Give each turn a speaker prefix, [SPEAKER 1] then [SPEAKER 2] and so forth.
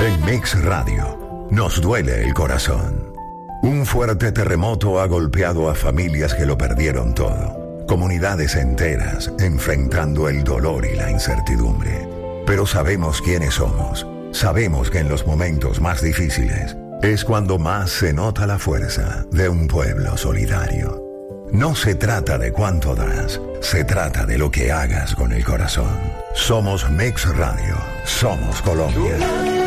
[SPEAKER 1] En Mix Radio nos duele el corazón. Un fuerte terremoto ha golpeado a familias que lo perdieron todo. Comunidades enteras enfrentando el dolor y la incertidumbre. Pero sabemos quiénes somos. Sabemos que en los momentos más difíciles es cuando más se nota la fuerza de un pueblo solidario. No se trata de cuánto das, se trata de lo que hagas con el corazón. Somos Mix Radio, somos Colombia.